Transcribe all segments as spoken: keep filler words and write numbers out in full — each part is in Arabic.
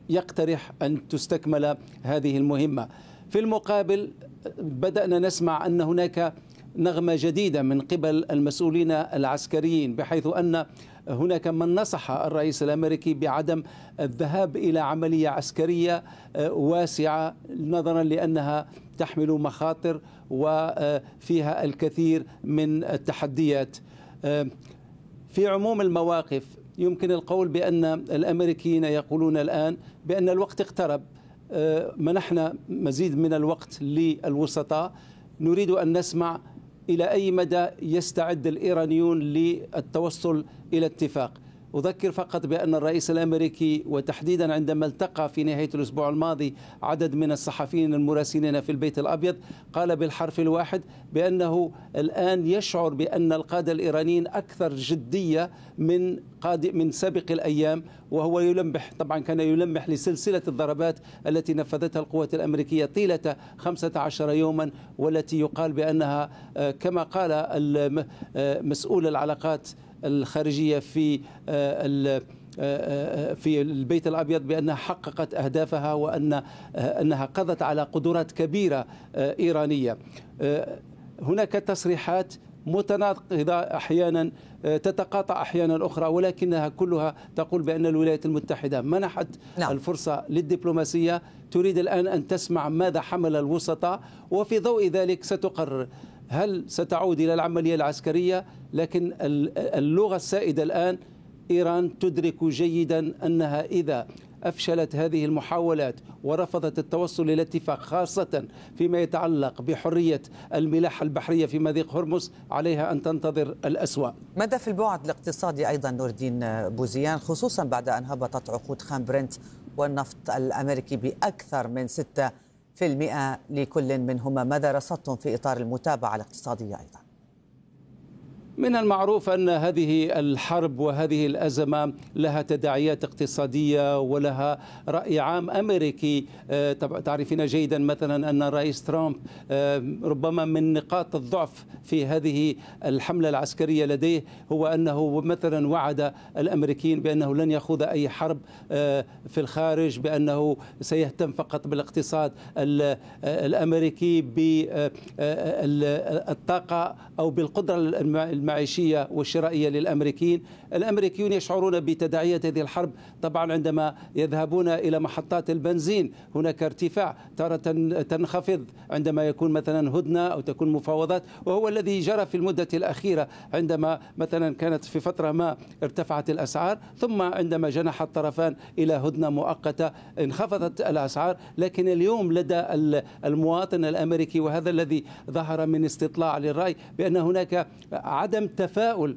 يقترح أن تستكمل هذه المهمة. في المقابل بدأنا نسمع أن هناك نغمة جديدة من قبل المسؤولين العسكريين، بحيث أن هناك من نصح الرئيس الأمريكي بعدم الذهاب إلى عملية عسكرية واسعة، نظرا لأنها تحمل مخاطر وفيها الكثير من التحديات. في عموم المواقف يمكن القول بأن الأمريكيين يقولون الآن بأن الوقت اقترب، منحنا مزيد من الوقت للوسطاء، نريد أن نسمع إلى أي مدى يستعد الإيرانيون للتوصل إلى اتفاق. أذكر فقط بأن الرئيس الأمريكي، وتحديدا عندما التقى في نهاية الأسبوع الماضي عدد من الصحفيين المراسلين في البيت الأبيض، قال بالحرف الواحد بأنه الآن يشعر بأن القادة الإيرانيين أكثر جدية من من سابق الأيام، وهو يلمح، طبعا كان يلمح لسلسلة الضربات التي نفذتها القوات الأمريكية طيلة خمسة عشر يوما، والتي يقال بأنها كما قال مسؤول العلاقات الخارجية في في البيت الأبيض بأنها حققت أهدافها، وأن أنها قضت على قدرات كبيرة إيرانية. هناك تصريحات متناقضة أحيانا، تتقاطع أحيانا أخرى، ولكنها كلها تقول بأن الولايات المتحدة منحت نعم. الفرصة للدبلوماسية، تريد الآن أن تسمع ماذا حمل الوسطاء، وفي ضوء ذلك ستقرر هل ستعود إلى العملية العسكرية. لكن اللغة السائدة الآن إيران تدرك جيدا أنها إذا أفشلت هذه المحاولات ورفضت التوصل إلى اتفاق، خاصة فيما يتعلق بحرية الملاحة البحرية في مضيق هرمز، عليها أن تنتظر الأسوأ. ماذا في البعد الاقتصادي أيضا نور الدين بوزيان، خصوصا بعد أن هبطت عقود خام برنت والنفط الأمريكي بأكثر من ستة في المئة لكل منهما؟ ماذا رصدتم في إطار المتابعة الاقتصادية أيضا؟ من المعروف أن هذه الحرب وهذه الأزمة لها تداعيات اقتصادية ولها رأي عام أمريكي. تعرفين جيدا مثلا أن الرئيس ترامب ربما من نقاط الضعف في هذه الحملة العسكرية لديه هو أنه مثلا وعد الأمريكيين بأنه لن يخوض أي حرب في الخارج، بأنه سيهتم فقط بالاقتصاد الأمريكي، بالطاقة أو بالقدرة المعيشية والشرائية للأمريكيين. الأمريكيون يشعرون بتداعيات هذه الحرب طبعا عندما يذهبون إلى محطات البنزين، هناك ارتفاع، تارة تنخفض عندما يكون مثلا هدنة أو تكون مفاوضات، وهو الذي جرى في المدة الأخيرة عندما مثلا كانت في فترة ما ارتفعت الأسعار، ثم عندما جنح الطرفان إلى هدنة مؤقتة انخفضت الأسعار. لكن اليوم لدى المواطن الأمريكي، وهذا الذي ظهر من استطلاع للرأي، بأن هناك عدم تفاؤل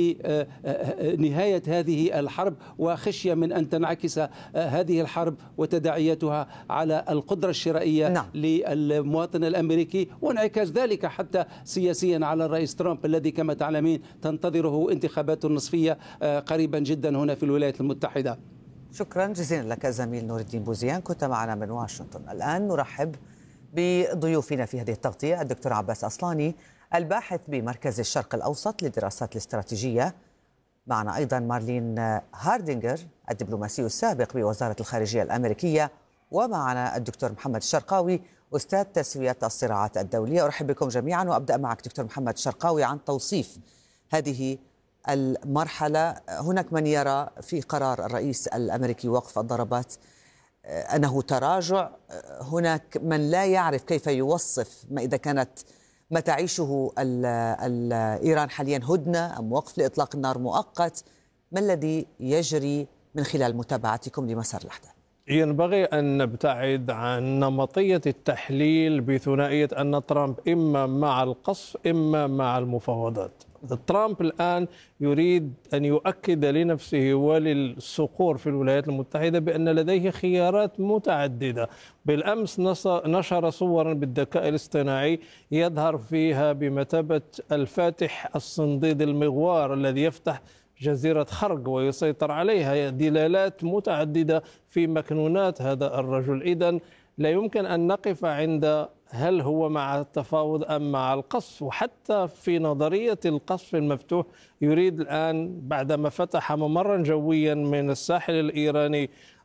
بنهاية هذه الحرب، وخشية من أن تنعكس هذه الحرب وتداعياتها على القدرة الشرائية نعم. للمواطن الأمريكي، وانعكاس ذلك حتى سياسيا على الرئيس ترامب الذي كما تعلمين تنتظره انتخابات نصفية قريبا جدا هنا في الولايات المتحدة. شكرا جزيلا لك زميل نور الدين بوزيان، كنت معنا من واشنطن. الآن نرحب بضيوفنا في هذه التغطية، الدكتور عباس أصلاني الباحث بمركز الشرق الأوسط للدراسات الاستراتيجية، معنا أيضا مارلين هاردينغر الدبلوماسي السابق بوزارة الخارجية الأمريكية، ومعنا الدكتور محمد الشرقاوي أستاذ تسوية الصراعات الدولية. أرحب بكم جميعا، وأبدأ معك دكتور محمد الشرقاوي عن توصيف هذه المرحلة. هناك من يرى في قرار الرئيس الأمريكي وقف الضربات أنه تراجع، هناك من لا يعرف كيف يوصف ما إذا كانت ما تعيشه ال ال إيران حاليا هدنة أم وقف لإطلاق النار مؤقت. ما الذي يجري من خلال متابعتكم لمسار الأحداث؟ ينبغي أن نبتعد عن نمطية التحليل بثنائية أن ترامب إما مع القصف إما مع المفاوضات. ترامب الآن يريد أن يؤكد لنفسه وللصقور في الولايات المتحدة بأن لديه خيارات متعددة. بالأمس نشر صورا بالذكاء الاصطناعي يظهر فيها بمثابة الفاتح الصنديد المغوار الذي يفتح جزيرة خرق ويسيطر عليها، دلالات متعددة في مكنونات هذا الرجل. إذن لا يمكن أن نقف عند هل هو مع التفاوض أم مع القصف، وحتى في نظرية القصف المفتوح يريد الآن بعدما فتح ممرا جويا من الساحل الإيراني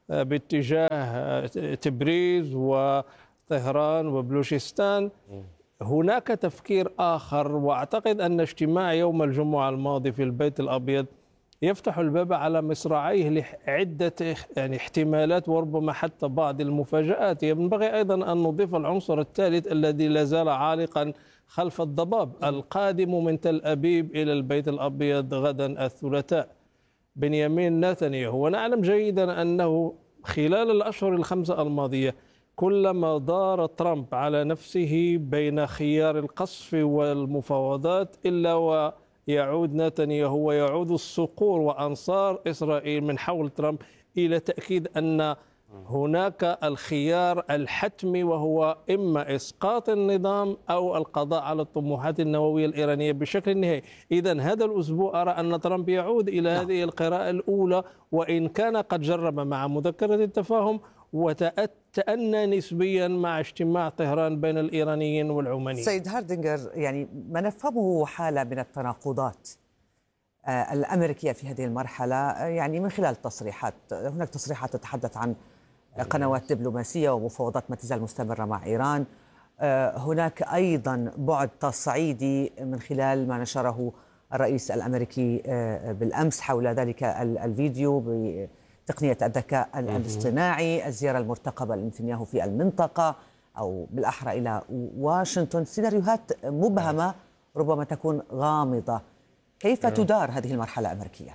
باتجاه تبريز وطهران وبلوشستان. هناك تفكير آخر، وأعتقد أن اجتماع يوم الجمعة الماضي في البيت الأبيض يفتح الباب على مصراعيه لعدة يعني احتمالات وربما حتى بعض المفاجآت. ينبغي أيضا أن نضيف العنصر الثالث الذي لا زال عالقا خلف الضباب القادم من تل أبيب إلى البيت الأبيض غدا الثلاثاء، بنيامين نتنياهو. ونعلم جيدا أنه خلال الأشهر الخمسة الماضية كلما دار ترامب على نفسه بين خيار القصف والمفاوضات إلا ويعود نتنياهو ويعود الصقور وأنصار إسرائيل من حول ترامب إلى تأكيد أن هناك الخيار الحتمي، وهو إما إسقاط النظام أو القضاء على الطموحات النووية الإيرانية بشكل نهائي. إذن هذا الأسبوع أرى أن ترامب يعود إلى هذه القراءة الأولى، وإن كان قد جرب مع مذكرة التفاهم وتأنى نسبيا مع اجتماع طهران بين الإيرانيين والعمانيين. سيد هاردنجر، يعني ما نفهمه حالة من التناقضات الأمريكية في هذه المرحلة، يعني من خلال تصريحات. هناك تصريحات تتحدث عن قنوات دبلوماسية ومفاوضات ما تزال مستمرة مع إيران. هناك أيضا بعد تصعيدي من خلال ما نشره الرئيس الأمريكي بالأمس حول ذلك الفيديو بتقنية الذكاء الاصطناعي، الزيارة المرتقبة لنتنياهو في المنطقة أو بالأحرى إلى واشنطن. سيناريوهات مبهمة ربما تكون غامضة. كيف تدار هذه المرحلة الأمريكية؟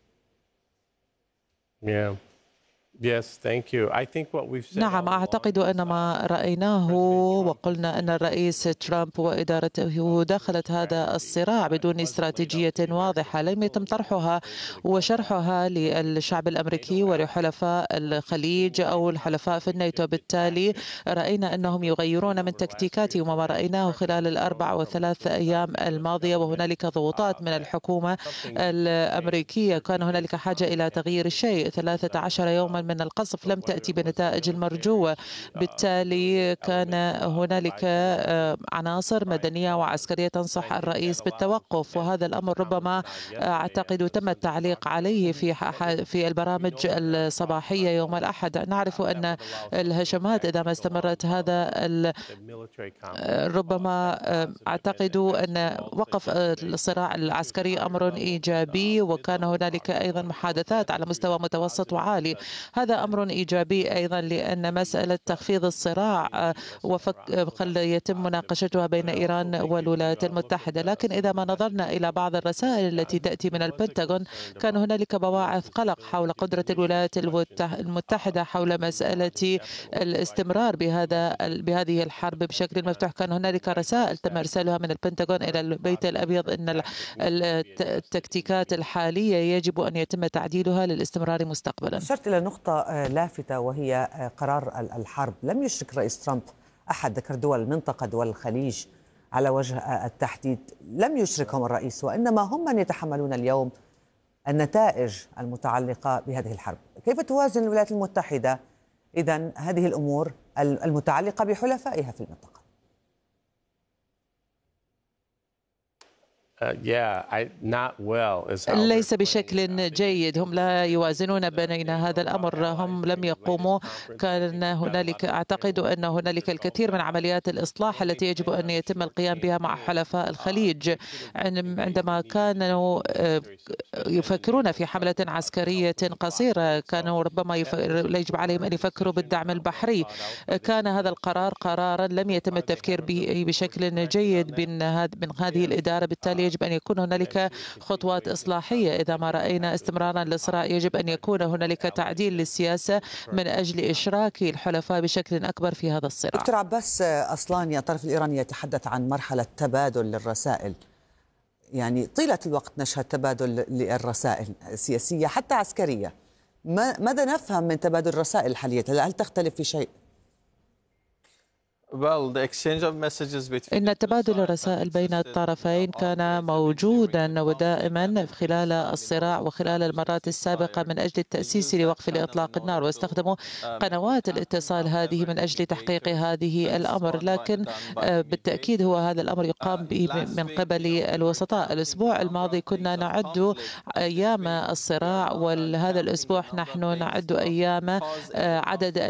Yeah. Yes, thank you. I think what we've said. نعم، أعتقد أن ما رأيناه وقلنا أن الرئيس ترامب وإدارته دخلت هذا الصراع بدون استراتيجية واضحة لم يتم طرحها وشرحها للشعب الأمريكي ولحلفاء الخليج أو الحلفاء في الناتو. بالتالي رأينا أنهم يغيرون من تكتيكاتهم، وما رأيناه خلال الأربع وثلاث أيام الماضية وهنالك ضغوطات من الحكومة الأمريكية. كان هنالك حاجة إلى تغيير الشيء. ثلاثة عشر يوما من القصف لم تأتي بنتائج المرجوة، بالتالي كان هنالك عناصر مدنية وعسكرية تنصح الرئيس بالتوقف، وهذا الأمر ربما أعتقد تم التعليق عليه في في البرامج الصباحية يوم الأحد. نعرف أن الهجمات إذا ما استمرت هذا ربما أعتقد أن وقف الصراع العسكري أمر إيجابي، وكان هنالك أيضا محادثات على مستوى متوسط وعالي. هذا أمر إيجابي أيضا لأن مسألة تخفيض الصراع قد يتم مناقشتها بين إيران والولايات المتحدة. لكن إذا ما نظرنا إلى بعض الرسائل التي تأتي من البنتاغون كان هنالك بواعث قلق حول قدرة الولايات المتحدة حول مسألة الاستمرار بهذا بهذه الحرب بشكل مفتوح. كان هنالك رسائل تم إرسالها من البنتاغون إلى البيت الأبيض أن التكتيكات الحالية يجب أن يتم تعديلها للاستمرار مستقبلا. أشرت إلى نقطة لافتة وهي قرار الحرب. لم يشرك رئيس ترامب أحد، ذكر دول المنطقة دول الخليج على وجه التحديد، لم يشركهم الرئيس، وإنما هم من يتحملون اليوم النتائج المتعلقة بهذه الحرب. كيف توازن الولايات المتحدة إذن هذه الأمور المتعلقة بحلفائها في المنطقة؟ ليس بشكل جيد. هم لا يوازنون بين هذا الأمر. هم لم يقوموا. كان هنالك أعتقد أن هنالك الكثير من عمليات الإصلاح التي يجب أن يتم القيام بها مع حلفاء الخليج. عندما كانوا يفكرون في حملة عسكرية قصيرة كانوا ربما يجب عليهم أن يفكروا بالدعم البحري. كان هذا القرار قرارا لم يتم التفكير به بشكل جيد من هذه الإدارة. بالتالي يجب أن يكون هنالك خطوات إصلاحية. إذا ما رأينا استمرارا للصراع يجب أن يكون هنالك تعديل للسياسة من أجل إشراك الحلفاء بشكل أكبر في هذا الصراع. دكتور عباس أصلاني، الطرف الإيراني يتحدث عن مرحلة تبادل للرسائل. يعني طيلة الوقت نشهد تبادل للرسائل سياسية حتى عسكرية. ماذا نفهم من تبادل الرسائل الحالية؟ هل تختلف في شيء؟ إن تبادل الرسائل بين الطرفين كان موجودا ودائما خلال الصراع وخلال المرات السابقة من أجل التأسيس لوقف لإطلاق النار، واستخدموا قنوات الاتصال هذه من أجل تحقيق هذه الأمر. لكن بالتأكيد هو هذا الأمر يقام به من قبل الوسطاء. الأسبوع الماضي كنا نعد أيام الصراع، وهذا الأسبوع نحن نعد أيام عدد